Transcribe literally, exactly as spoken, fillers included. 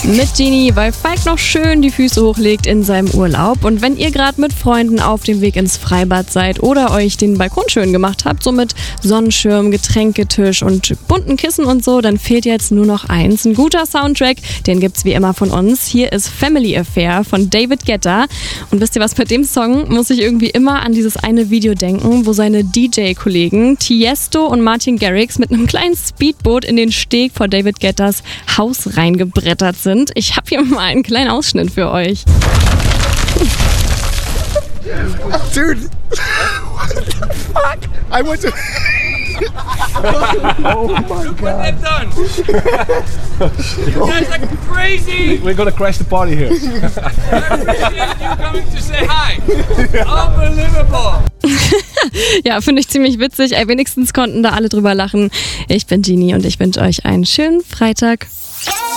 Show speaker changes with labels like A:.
A: mit Genie, weil Falk noch schön die Füße hochlegt in seinem Urlaub. Und wenn ihr gerade mit Freunden auf dem Weg ins Freibad seid oder euch den Balkon schön gemacht habt, so mit Sonnenschirm, Getränketisch und bunten Kissen und so, dann fehlt jetzt nur noch eins. Ein guter Soundtrack, den gibt's wie immer von uns. Hier ist Family Affair von David Guetta. Und wisst ihr was, bei dem Song muss ich irgendwie immer an dieses eine Video denken, wo seine D J-Kollegen Tiesto und Martin Garrix mit einem kleinen Speedboot in den Steg vor David Guettas Haus reingebrettert sind. Ich habe hier mal einen kleinen Ausschnitt für euch.
B: Dude, what the fuck? I went to... Oh my God.
C: Look what they've done. You guys are crazy.
D: We're gonna crash the party here.
C: I appreciate you coming to say hi. Unbelievable.
A: Ja, finde ich ziemlich witzig. Ey, wenigstens konnten da alle drüber lachen. Ich bin Genie und ich wünsche euch einen schönen Freitag.